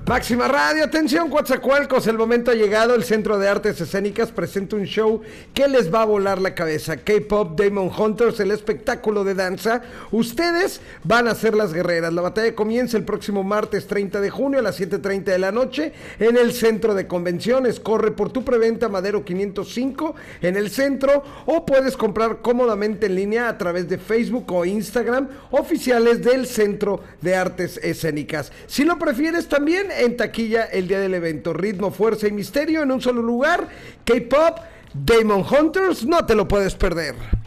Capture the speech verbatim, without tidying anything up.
Máxima Radio, atención Coatzacoalcos, el momento ha llegado, el Centro de Artes Escénicas presenta un show que les va a volar la cabeza, K-Pop Demon Hunters, el espectáculo de danza, ustedes van a ser las guerreras, la batalla comienza el próximo martes treinta de junio a las siete treinta de la noche en el Centro de Convenciones, corre por tu preventa Madero quinientos cinco en el centro o puedes comprar cómodamente en línea a través de Facebook o Instagram oficiales del Centro de Artes Escénicas. Si lo prefieres también en taquilla el día del evento, ritmo, fuerza y misterio en un solo lugar, K-Pop, Demon Hunters, no te lo puedes perder.